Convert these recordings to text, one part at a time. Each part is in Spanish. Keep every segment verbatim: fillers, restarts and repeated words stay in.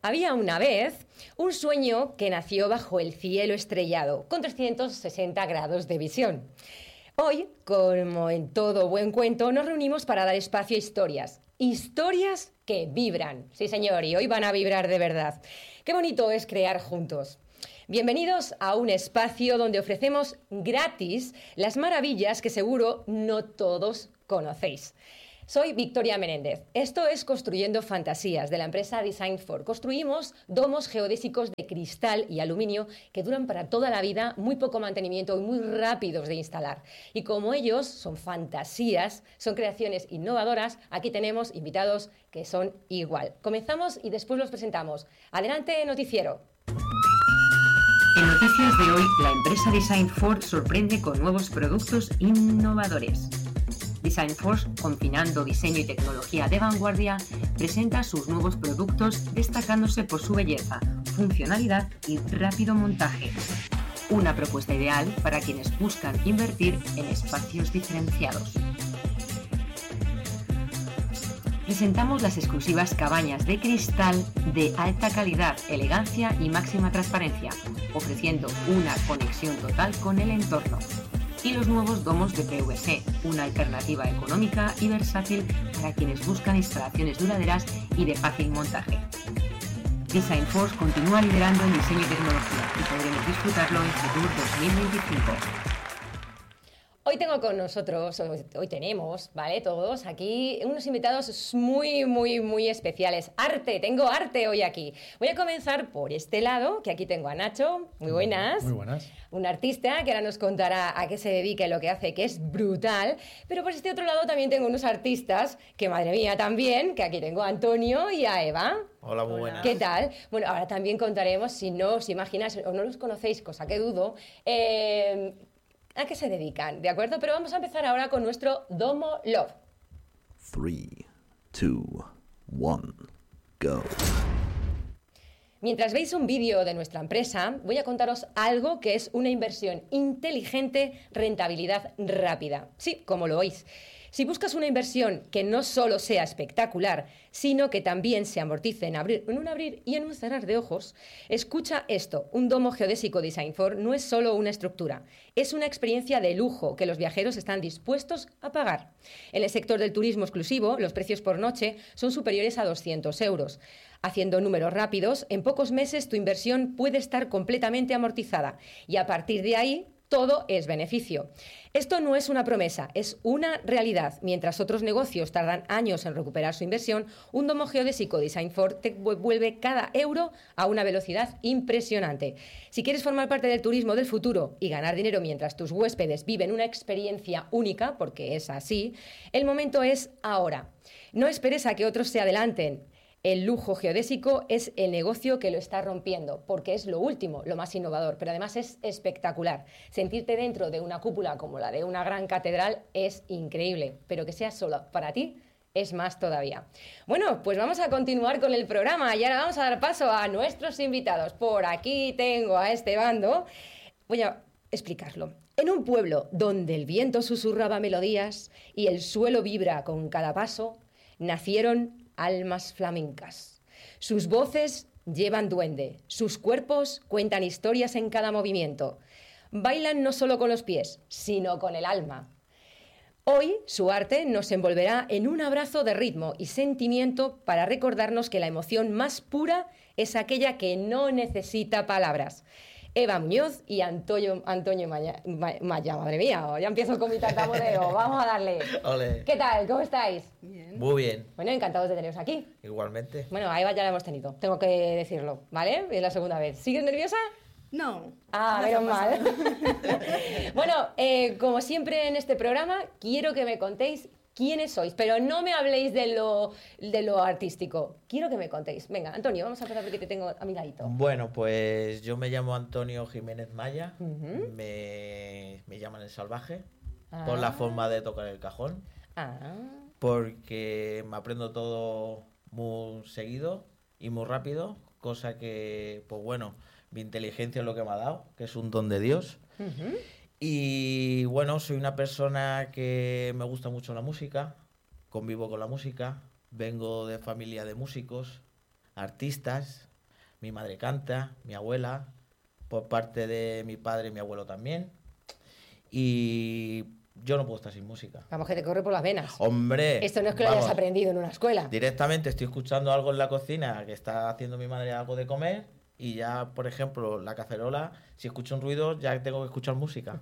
Había una vez un sueño que nació bajo el cielo estrellado, con trescientos sesenta grados de visión. Hoy, como en todo buen cuento, nos reunimos para dar espacio a historias. Historias que vibran. Sí, señor, y hoy van a vibrar de verdad. Qué bonito es crear juntos. Bienvenidos a un espacio donde ofrecemos gratis las maravillas que seguro no todos conocéis. Soy Victoria Menéndez. Esto es Construyendo Fantasías, de la empresa Design for. Construimos domos geodésicos de cristal y aluminio que duran para toda la vida, muy poco mantenimiento y muy rápidos de instalar. Y como ellos son fantasías, son creaciones innovadoras, aquí tenemos invitados que son igual. Comenzamos y después los presentamos. Adelante, noticiero. En noticias de hoy, la empresa Design for sorprende con nuevos productos innovadores. Design Force, combinando diseño y tecnología de vanguardia, presenta sus nuevos productos destacándose por su belleza, funcionalidad y rápido montaje. Una propuesta ideal para quienes buscan invertir en espacios diferenciados. Presentamos las exclusivas cabañas de cristal de alta calidad, elegancia y máxima transparencia, ofreciendo una conexión total con el entorno. Y los nuevos domos de P V C, una alternativa económica y versátil para quienes buscan instalaciones duraderas y de fácil montaje. Design Force continúa liderando en diseño y tecnología y podremos disfrutarlo en Fitur dos mil veinticinco. Hoy tengo con nosotros, hoy tenemos, ¿vale? Todos aquí unos invitados muy, muy, muy especiales. Arte, tengo arte hoy aquí. Voy a comenzar por este lado, que aquí tengo a Nacho. Muy buenas. Muy buenas. Un artista que ahora nos contará a qué se dedica y lo que hace, que es brutal. Pero por este otro lado también tengo unos artistas, que madre mía también, que aquí tengo a Antonio y a Eva. Hola, muy buenas. ¿Qué tal? Bueno, ahora también contaremos, si no os imagináis o no los conocéis, cosa que dudo, eh, a qué se dedican, ¿de acuerdo? Pero vamos a empezar ahora con nuestro Domo Love. three, two, one, go. Mientras veis un vídeo de nuestra empresa, voy a contaros algo que es una inversión inteligente, rentabilidad rápida. Sí, como lo oís. Si buscas una inversión que no solo sea espectacular, sino que también se amortice en, abrir, en un abrir y en un cerrar de ojos, escucha esto. Un domo geodésico Design for no es solo una estructura, es una experiencia de lujo que los viajeros están dispuestos a pagar. En el sector del turismo exclusivo, los precios por noche son superiores a doscientos euros. Haciendo números rápidos, en pocos meses tu inversión puede estar completamente amortizada y a partir de ahí todo es beneficio. Esto no es una promesa, es una realidad. Mientras otros negocios tardan años en recuperar su inversión, un domo geodésico Design for te vuelve cada euro a una velocidad impresionante. Si quieres formar parte del turismo del futuro y ganar dinero mientras tus huéspedes viven una experiencia única, porque es así, el momento es ahora. No esperes a que otros se adelanten. El lujo geodésico es el negocio que lo está rompiendo, porque es lo último, lo más innovador, pero además es espectacular. Sentirte dentro de una cúpula como la de una gran catedral es increíble, pero que sea solo para ti es más todavía. Bueno, pues vamos a continuar con el programa y ahora vamos a dar paso a nuestros invitados. Por aquí tengo a este bando. Voy a explicarlo. En un pueblo donde el viento susurraba melodías y el suelo vibra con cada paso, nacieron almas flamencas. Sus voces llevan duende, sus cuerpos cuentan historias en cada movimiento. Bailan no solo con los pies, sino con el alma. Hoy su arte nos envolverá en un abrazo de ritmo y sentimiento para recordarnos que la emoción más pura es aquella que no necesita palabras. Eva Muñoz y Antonio, Antonio Maya, Maya, madre mía, ya empiezo con mi tartamudeo, vamos a darle. Ole. ¿Qué tal? ¿Cómo estáis? Bien. Muy bien. Bueno, encantados de teneros aquí. Igualmente. Bueno, a Eva ya la hemos tenido, tengo que decirlo, ¿vale? Es la segunda vez. ¿Sigues nerviosa? No. Ah, menos mal. Bueno, eh, como siempre en este programa, quiero que me contéis quiénes sois, pero no me habléis de lo, de lo artístico. Quiero que me contéis. Venga, Antonio, vamos a empezar porque te tengo a mi ladito. Bueno, pues yo me llamo Antonio Jiménez Maya. Uh-huh. me, me llaman el salvaje Ah. por la forma de tocar el cajón. Ah. Porque me aprendo todo muy seguido y muy rápido, cosa que, pues bueno, mi inteligencia es lo que me ha dado, que es un don de Dios. Uh-huh. Y bueno, soy una persona que me gusta mucho la música, convivo con la música, vengo de familia de músicos, artistas, mi madre canta, mi abuela, por parte de mi padre y mi abuelo también. Y yo no puedo estar sin música. Vamos, que te corre por las venas. ¡Hombre! Esto no es que lo vamos, hayas aprendido en una escuela. Directamente estoy escuchando algo en la cocina que está haciendo mi madre algo de comer y ya, por ejemplo, la cacerola, si escucho un ruido ya tengo que escuchar música.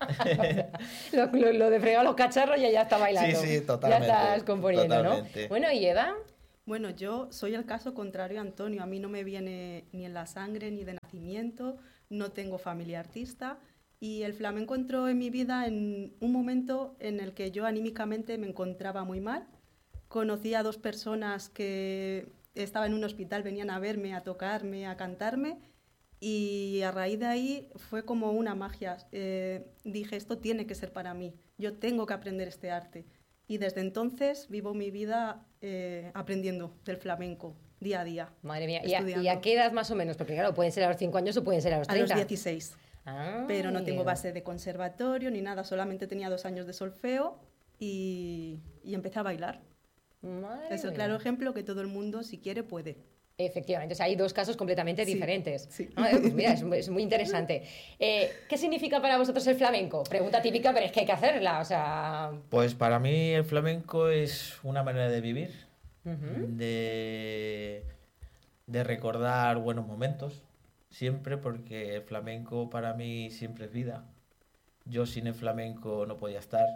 lo, lo, lo de fregar los cacharros ya, ya está bailando. Sí, sí, totalmente. Ya estás componiendo, totalmente. ¿no? Bueno, ¿y Eva? Bueno, yo soy el caso contrario a Antonio. A mí no me viene ni en la sangre ni de nacimiento, no tengo familia artista y el flamenco entró en mi vida en un momento en el que yo anímicamente me encontraba muy mal. Conocí a dos personas que estaban en un hospital, venían a verme, a tocarme, a cantarme y a raíz de ahí fue como una magia. Eh, dije, esto tiene que ser para mí, yo tengo que aprender este arte. Y desde entonces vivo mi vida eh, aprendiendo del flamenco, día a día. Madre mía, ¿Y a, ¿y a qué edad más o menos? Porque claro, pueden ser a los cinco años o pueden ser a los treinta. A los dieciséis. Ah, pero no tengo bien. base de conservatorio ni nada, solamente tenía dos años de solfeo y, y empecé a bailar. Madre Es el mía. claro ejemplo que todo el mundo, si quiere, puede. Efectivamente, o sea, hay dos casos completamente Sí, diferentes. sí. Ah, pues mira, es, muy- es muy interesante. Eh, ¿Qué significa para vosotros el flamenco? Pregunta típica, pero es que hay que hacerla, o sea... Pues para mí el flamenco es una manera de vivir, ujú. de, de recordar buenos momentos, siempre, porque el flamenco para mí siempre es vida. Yo sin el flamenco no podía estar.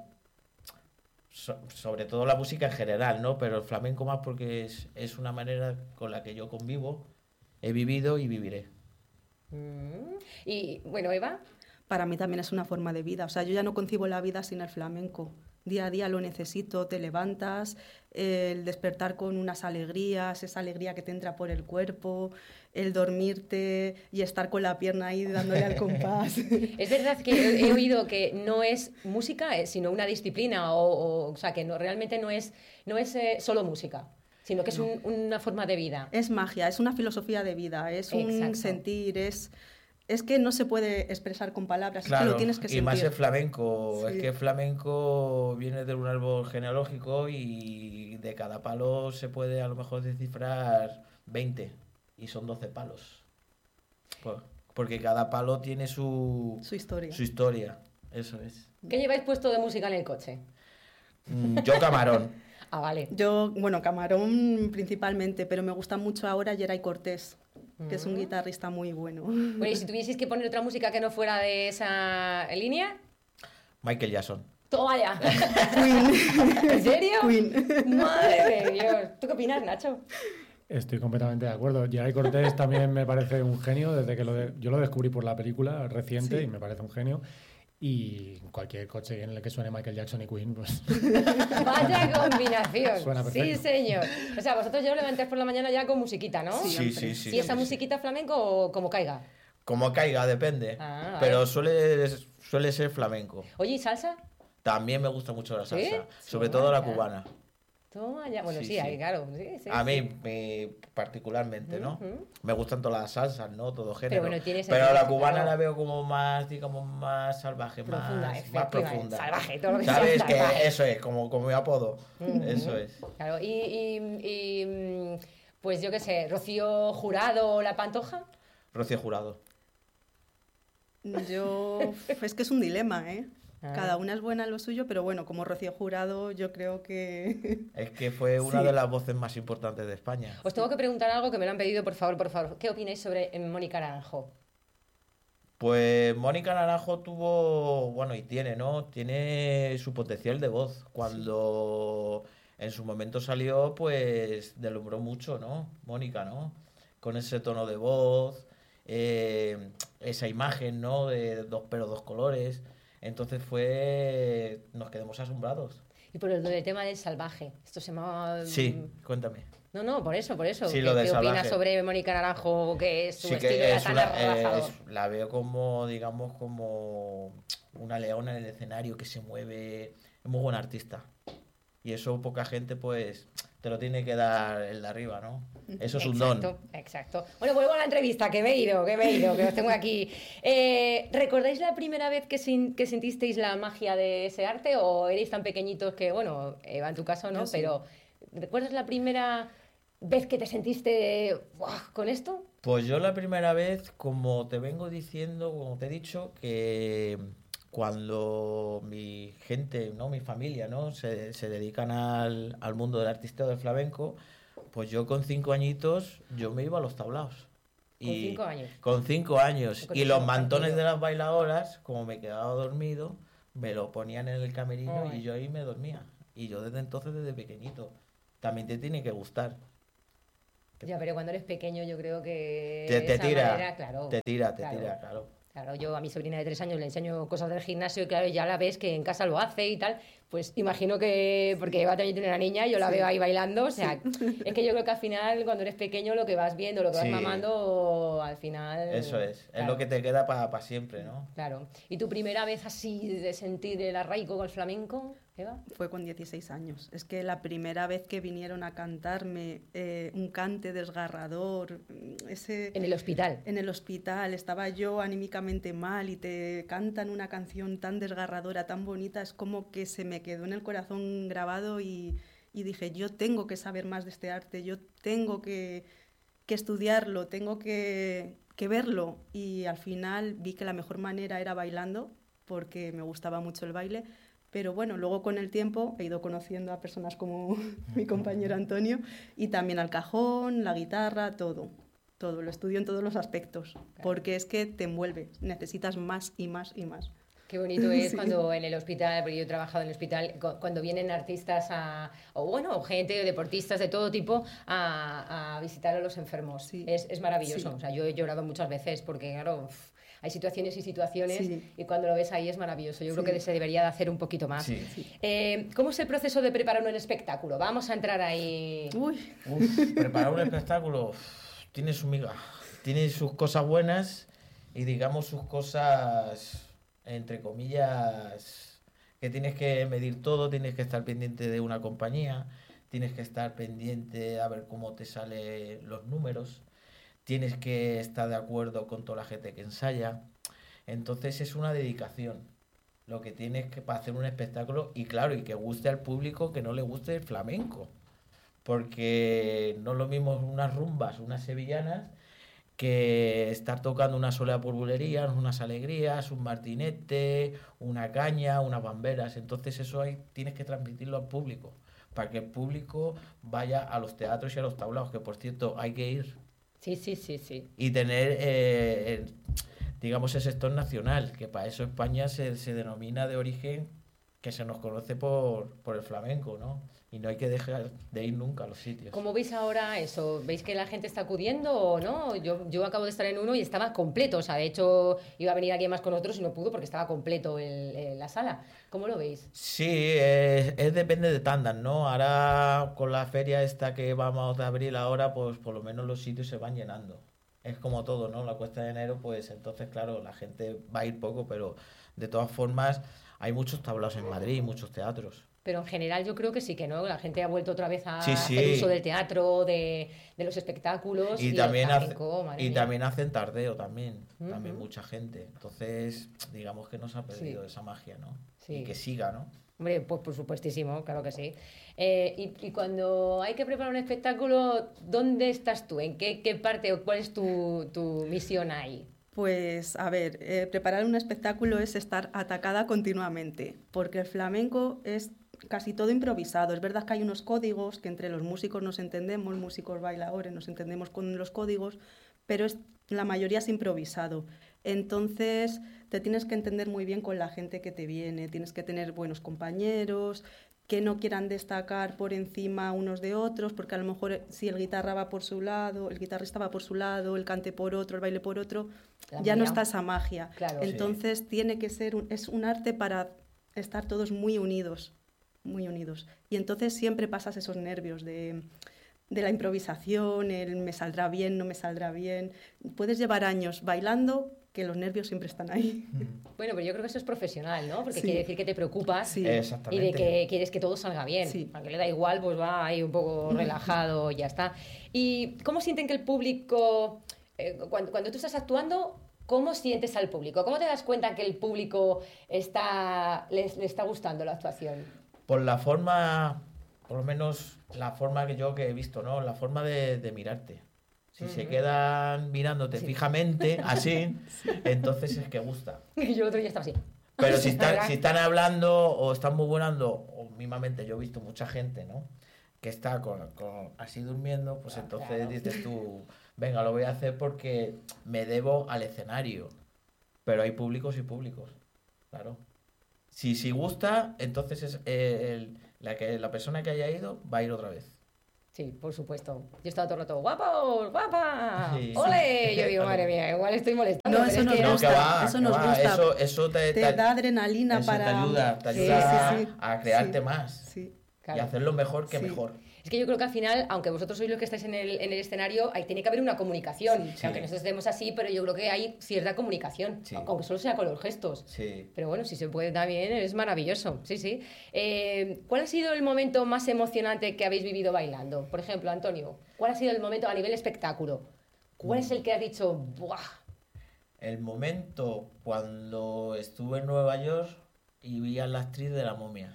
So- sobre todo la música en general, ¿no? Pero el flamenco más porque es, es una manera con la que yo convivo, he vivido y viviré. Mm. Y bueno, Eva, Para mí también es una forma de vida. O sea, yo ya no concibo la vida sin el flamenco. Día a día lo necesito, te levantas, eh, el despertar con unas alegrías, esa alegría que te entra por el cuerpo, el dormirte y estar con la pierna ahí dándole al compás. es verdad que he, he oído que no es música, eh, sino una disciplina, o, o, o sea, que no, realmente no es, no es eh, solo música, sino que es un- una forma de vida. Es magia, es una filosofía de vida, es un Exacto. sentir, es, es que no se puede expresar con palabras, es que Claro, lo tienes que y sentir. más el flamenco. Sí. Es que el flamenco viene de un árbol genealógico y de cada palo se puede a lo mejor descifrar veinte y son doce palos. Por- Porque cada palo tiene su, Su historia. su historia. Eso es. ¿Qué lleváis puesto de música en el coche? Mm, Yo camarón. Ah, vale. Yo, bueno, Camarón principalmente, pero me gusta mucho ahora Geray Cortés, que es un Mm. guitarrista muy bueno. Bueno, y si tuvieseis que poner otra música que no fuera de esa línea, Michael Jackson. toma ya. ¿En serio? Queen. Madre de Dios. ¿Tú qué opinas, Nacho? Estoy completamente de acuerdo. Geray Cortés también me parece un genio, desde que lo de- yo lo descubrí por la película reciente Sí. y me parece un genio. Y cualquier coche en el que suene Michael Jackson y Queen, pues Vaya combinación. Suena Sí, perfecto. señor. O sea, vosotros ya os levantáis por la mañana ya con musiquita, ¿no? Sí. Sí, Siempre. sí, sí. ¿Y esa sí, sí. musiquita flamenco o como caiga? Como caiga, depende. Ah, vale. Pero suele, suele ser flamenco. Oye, ¿y salsa? También me gusta mucho la ¿Sí? salsa. Sobre Toma todo la ya. cubana. Toma ya. Bueno, sí, Sí, sí. ahí, claro. Sí, sí, A sí. mí, me- particularmente, ¿no? Ujú. Me gustan todas las salsas, ¿no? Todo género. bueno, tiene Pero sentido, la cubana claro. la veo como más, digamos, más salvaje, Profunda, más, más efectivamente. profunda. Salvaje, todo lo que sea ¿Sabes? Que salvaje. eso es, como, como mi apodo. Ujú. Eso es. Claro, y, y- y, mm, pues yo qué sé, Rocío Jurado o La Pantoja. Rocío Jurado. Yo, es que es un dilema, ¿eh? Ah. Cada una es buena en lo suyo, pero bueno, como Rocío Jurado, yo creo que... Es que fue una Sí. de las voces más importantes de España. Os tengo que preguntar algo que me lo han pedido, por favor, por favor. ¿Qué opináis sobre eh, Mónica Naranjo? Pues Mónica Naranjo tuvo, bueno, y tiene, ¿no? Tiene su potencial de voz. Cuando en su momento salió, pues deslumbró mucho, ¿no? Mónica, ¿no? Con ese tono de voz, eh, esa imagen, ¿no? De dos pelos, dos colores. Entonces fue... Nos quedamos asombrados. Y por el, del tema del salvaje. Esto se llama... Sí, cuéntame. No, no, por eso, por eso. Sí, ¿Qué, lo de qué opinas salvaje. sobre Mónica Naranjo, que es su Sí estilo que era es tan una, arrasador? es- la veo como, digamos, como una leona en el escenario que se mueve, es muy buena artista. Y eso poca gente, pues, te lo tiene que dar el de arriba, ¿no? Eso es un don. Exacto, exacto. Bueno, vuelvo a la entrevista, que me he ido, que me he ido, que os tengo aquí. Eh, ¿Recordáis la primera vez que, sin- que sentisteis la magia de ese arte o erais tan pequeñitos que, bueno, Eva, en tu caso no, Yo sí. pero ¿recuerdas la primera vez que te sentiste ¡buah! Con esto? Pues yo la primera vez, como te vengo diciendo, como te he dicho, que cuando mi gente, ¿no? Mi familia, ¿no? se, se dedican al, al mundo del artisteo del flamenco, pues yo con cinco añitos yo me iba a los tablaos. Con Y cinco años. Con cinco años. Con Y cinco los mantones tranquilo. de las bailadoras, como me quedaba dormido, me lo ponían en el camerino Ay. y yo ahí me dormía. Y yo desde entonces, desde pequeñito. También te tiene que gustar. Ya, pero cuando eres pequeño yo creo que Te, te esa tira, manera, claro, te tira, te claro. tira, claro. Claro, yo a mi sobrina de tres años le enseño cosas del gimnasio y claro, ya la ves que en casa lo hace y tal, pues imagino que, porque Eva también tiene una niña, yo la Sí. veo ahí bailando, o sea, es que yo creo que al final cuando eres pequeño lo que vas viendo, lo que vas Sí. mamando, al final... Eso es. Es claro, lo que te queda para siempre, ¿no? Claro. ¿Y tu primera vez así de sentir el arraigo con el flamenco, Eva? Fue con dieciséis años. Es que la primera vez que vinieron a cantarme eh, un cante desgarrador, ese... En el hospital. En el hospital estaba yo anímicamente mal y te cantan una canción tan desgarradora, tan bonita, es como que se me quedó en el corazón grabado y, y dije, yo tengo que saber más de este arte, yo tengo que, que estudiarlo, tengo que, que verlo. Y al final vi que la mejor manera era bailando, porque me gustaba mucho el baile. Pero bueno, luego con el tiempo he ido conociendo a personas como mi compañero Antonio y también al cajón, la guitarra, todo. Todo, lo estudio en todos los aspectos, porque es que te envuelve, necesitas más y más y más. Qué bonito es Sí. cuando en el hospital, porque yo he trabajado en el hospital, cu- cuando vienen artistas a, o bueno, o gente, deportistas de todo tipo a, a visitar a los enfermos. Sí. Es, es maravilloso. Sí. O sea, yo he llorado muchas veces porque, claro, uf, hay situaciones y situaciones Sí. y cuando lo ves ahí es maravilloso. Yo creo Sí. que se debería de hacer un poquito más. Sí. Eh, ¿Cómo es el proceso de preparar un espectáculo? Vamos a entrar ahí. Uy, Uf, preparar un espectáculo uf, tiene su miga. Tiene sus cosas buenas y digamos sus cosas, entre comillas, que tienes que medir todo, tienes que estar pendiente de una compañía, tienes que estar pendiente a ver cómo te salen los números, tienes que estar de acuerdo con toda la gente que ensaya. Entonces es una dedicación lo que tienes que para hacer un espectáculo y claro, y que guste al público, que no le guste el flamenco. Porque no es lo mismo unas rumbas, unas sevillanas, que estar tocando una sola por bulerías, unas alegrías, un martinete, una caña, unas bamberas. Entonces eso hay, tienes que transmitirlo al público, para que el público vaya a los teatros y a los tablaos, que por cierto hay que ir Sí, sí, sí, sí. y tener, eh, el, digamos, el sector nacional, que para eso España se, se denomina de origen, que se nos conoce por, por el flamenco, ¿no? Y no hay que dejar de ir nunca a los sitios. ¿Cómo veis ahora eso? ¿Veis que la gente está acudiendo o no? Yo, yo acabo de estar en uno y estaba completo. O sea, de hecho, iba a venir alguien más con nosotros y no pudo porque estaba completo el, el- la sala. ¿Cómo lo veis? Sí, es, es depende de tandas, ¿no? Ahora con la feria esta que vamos de abril ahora, pues por lo menos los sitios se van llenando. Es como todo, ¿no? La cuesta de enero, pues entonces, claro, la gente va a ir poco, pero de todas formas hay muchos tablaos en Madrid, muchos teatros. Pero en general yo creo que sí que no. La gente ha vuelto otra vez a Sí, sí. hacer uso del teatro, de, de los espectáculos. Y el también, hace- flamenco, madre y mía. también hacen tardeo también, también Ujú. mucha gente. Entonces, digamos que no se ha perdido Sí. esa magia, ¿no? Sí. Y que siga, ¿no? Hombre, pues por supuestísimo, claro que sí. Eh, y, y cuando hay que preparar un espectáculo, ¿dónde estás tú? ¿En qué, qué parte o cuál es tu, tu misión ahí? pues a ver, eh, preparar un espectáculo es estar atacada continuamente, porque el flamenco es casi todo improvisado. Es verdad que hay unos códigos que entre los músicos nos entendemos, músicos bailadores nos entendemos con los códigos, pero es, la mayoría es improvisado. Entonces te tienes que entender muy bien con la gente que te viene, tienes que tener buenos compañeros, que no quieran destacar por encima unos de otros, porque a lo mejor si el guitarra va por su lado, el guitarrista va por su lado, el cante por otro, el baile por otro, La ya no magia. está esa magia. Claro. Entonces tiene que ser, un, es un arte para estar todos muy unidos, muy unidos. Y entonces siempre pasas esos nervios de, de la improvisación, el me saldrá bien, no me saldrá bien. Puedes llevar años bailando, que los nervios siempre están ahí. Bueno, pero yo creo que eso es profesional, ¿no? Porque Sí. quiere decir que te preocupas Sí. y de Exactamente. que quieres que todo salga bien. Sí. Aunque le da igual, pues va ahí un poco relajado y ya está. ¿Y cómo sienten que el público, eh, cuando, cuando tú estás actuando, cómo sientes al público? ¿Cómo te das cuenta que el público está, les- le está gustando la actuación? Por la forma por lo menos la forma que yo que he visto, ¿no? La forma de, de mirarte. Si Ujú. se quedan mirándote Sí. fijamente, así, entonces es que gusta. Y yo el otro día estaba así. Pero si están, ¿Verdad? si están hablando o están murmurando, o mismamente yo he visto mucha gente, ¿no? Que está con, con- así durmiendo, pues Ah, entonces claro. dices tú, venga, lo voy a hacer porque me debo al escenario. Pero hay públicos y públicos, claro. Si, si gusta, entonces es eh, el- la, que, la persona que haya ido va a ir otra vez. Sí, por supuesto. Yo estaba todo el rato, guapos, guapa, Sí. ole. Yo digo, madre mía, igual estoy molestando. No, pero eso es nos que No, gusta, que va, eso que nos va, gusta. Eso, eso te, Te da adrenalina eso para... te ayuda, te Sí, ayuda sí, sí. a, a crearte Sí. más Sí. Claro. y hacerlo mejor que Sí. mejor. Es que yo creo que al final, aunque vosotros sois los que estáis en el, en el escenario, ahí tiene que haber una comunicación. Sí. Que aunque Sí. nosotros estemos así, pero yo creo que hay cierta comunicación, Sí. aunque solo sea con los gestos. Sí. Pero bueno, si se puede también, es maravilloso. Sí, sí. Eh, ¿Cuál ha sido el momento más emocionante que habéis vivido bailando? Por ejemplo, Antonio, ¿cuál ha sido el momento a nivel espectáculo? ¿Cuál es el que has dicho, ¡buah! El momento cuando estuve en Nueva York y vi a la actriz de La Momia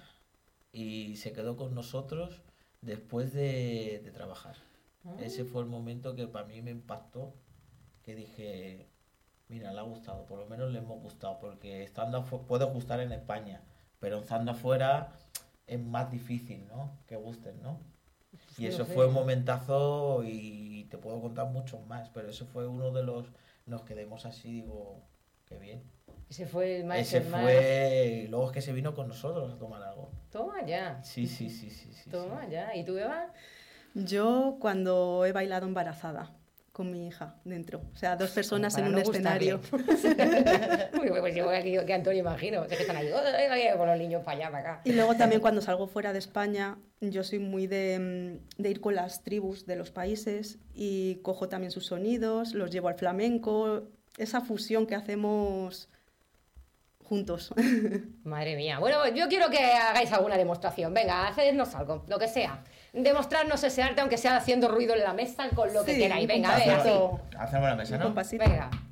y se quedó con nosotros después de, de trabajar. Ese fue el momento que para mí me impactó, que dije, mira, le ha gustado, por lo menos le hemos gustado, porque estando afu- puede gustar en España, pero estando afuera es más difícil, ¿no? Que gusten, ¿no? Y Sí, eso sí. fue un momentazo y te puedo contar muchos más, pero eso fue uno de los... Nos quedemos así, digo, qué bien. Ese fue el más... Ese el más- fue... Luego es que se vino con nosotros a tomar algo. Toma ya, Sí, sí, sí, sí. sí, toma sí. ya. ¿Y tú, Eva? Yo cuando he bailado embarazada con mi hija dentro. O sea, dos personas Para en no un escenario. Uy, pues yo aquí que Antonio imagino. Sé que están ahí, "Ay, con los niños para allá, para acá". Y luego también cuando salgo fuera de España, yo soy muy de, mm, de ir con las tribus de los países y cojo también sus sonidos, los llevo al flamenco, esa fusión que hacemos juntos. Madre mía. Bueno, yo quiero que hagáis alguna demostración. Venga, hacednos algo, lo que sea. Demostrarnos ese arte, aunque sea haciendo ruido en la mesa, con lo que Sí, queráis. un Venga, a ver, así. compasito. Hacemos la mesa, Un ¿no? compasito. Venga.